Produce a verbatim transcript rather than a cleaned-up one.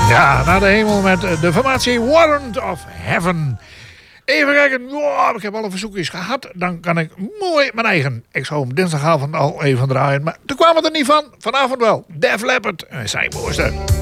Ja, naar de hemel met de formatie Warrant of Heaven. Even kijken, wow, ik heb alle verzoekjes gehad. Dan kan ik mooi mijn eigen. Ik zou hem dinsdagavond al even draaien. Maar toen kwam het er niet van. Vanavond wel. Def Leppard en zijn mooiste.